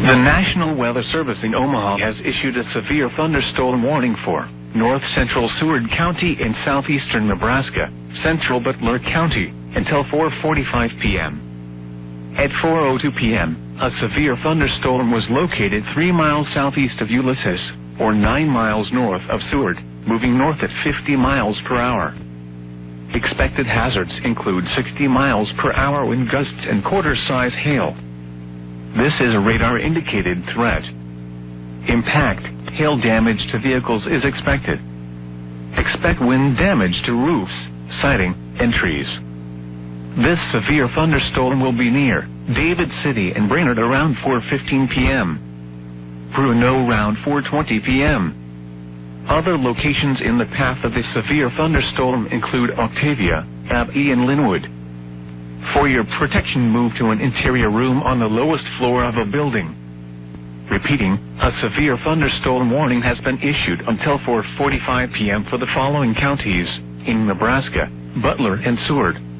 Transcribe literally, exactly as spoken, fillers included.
The National Weather Service in Omaha has issued a severe thunderstorm warning for north central Seward County and southeastern Nebraska, central Butler County, until four forty-five p m At four oh two p m, a severe thunderstorm was located three miles southeast of Ulysses, or nine miles north of Seward, moving north at fifty miles per hour. Expected hazards include sixty miles per hour wind gusts and quarter-size hail. This is a radar-indicated threat. Impact, hail damage to vehicles is expected. Expect wind damage to roofs, siding, and trees. This severe thunderstorm will be near David City and Brainerd around four fifteen p m Bruno around four twenty p m Other locations in the path of the severe thunderstorm include Octavia, Abbey, and Linwood. For your protection, move to an interior room on the lowest floor of a building. Repeating, a severe thunderstorm warning has been issued until four forty-five p m for the following counties in Nebraska: Butler and Seward.